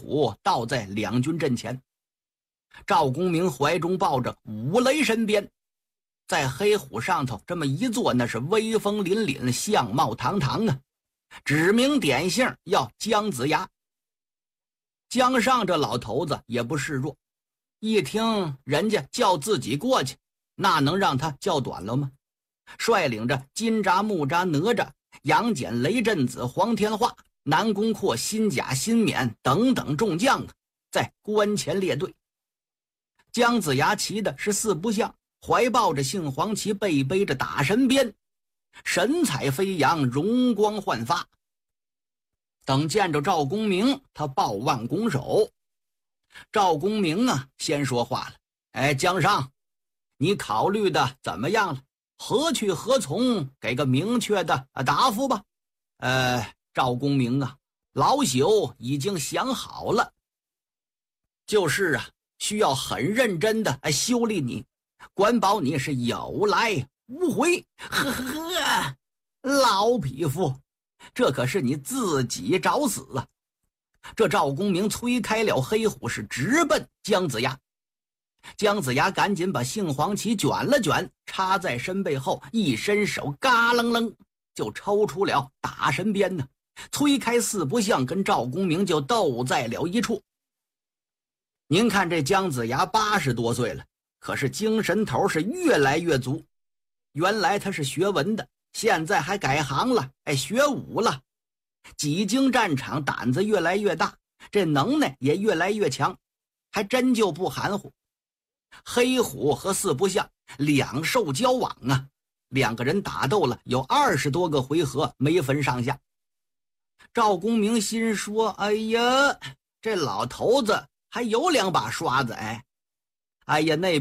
虎倒在两军阵前。赵公明怀中抱着五雷神鞭，在黑虎上头这么一坐，那是威风凛凛，相貌堂堂啊，指名点姓要姜子牙。姜尚这老头子也不示弱，一听人家叫自己过去，那能让他叫短了吗？率领着金吒、木吒、哪吒、杨戬、雷震子、黄天化、南宫阔、辛甲、辛勉等等众将在关前列队。姜子牙骑的是四不像，怀抱着杏黄旗，背背着打神鞭，神采飞扬，容光焕发。等见着赵公明，他抱腕拱手。赵公明啊，先说话了：“哎，姜尚，你考虑的怎么样了？何去何从？给个明确的答复吧。”赵公明啊，老朽已经想好了，就是需要很认真的修理你，管保你是有来无回。呵呵，老匹夫，这可是你自己找死啊！这赵公明催开了黑虎，是直奔姜子牙。姜子牙赶紧把杏黄旗卷了卷，插在身背后，一伸手，嘎楞楞就抽出了打神鞭呢，催开四不像，跟赵公明就斗在了一处。您看这姜子牙80多岁了，可是精神头是越来越足。原来他是学文的，现在还改行了，学武了。几经战场，胆子越来越大，这能耐也越来越强，还真就不含糊。黑虎和四不像两兽交往啊，两个人打斗了有20多个回合，没分上下。赵公明心说：“哎呀，这老头子还有2把刷子哎呀，那